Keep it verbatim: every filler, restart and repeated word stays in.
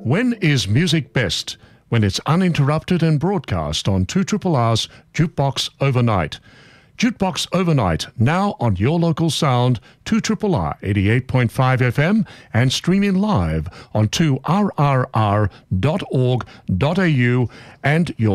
When is music best? When it's uninterrupted and broadcast on two R R R's Jukebox Overnight. Jukebox Overnight, now on your local sound, two R R R eighty-eight point five F M and streaming live on two R R R dot org dot A U and your